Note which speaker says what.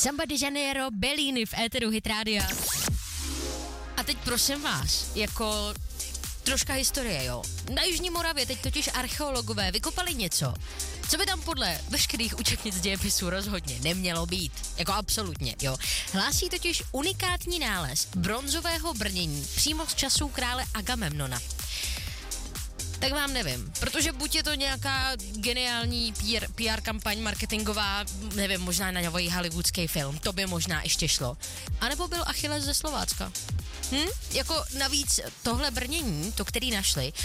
Speaker 1: Samba de Janeiro, Bellini v éteru Hit Rádia. A teď prosím vás, jako troška historie, jo. Na Jižní Moravě teď totiž archeologové vykopali něco, co by tam podle veškerých učebnic dějepisů rozhodně nemělo být. Jako absolutně, jo. Hlásí totiž unikátní nález bronzového brnění přímo z časů krále Agamemnona. Tak vám nevím, protože buď je to nějaká geniální PR kampaň marketingová, nevím, možná na nový hollywoodský film, to by možná ještě šlo. A nebo byl Achilles ze Slovácka. Jako navíc tohle brnění, to který našli,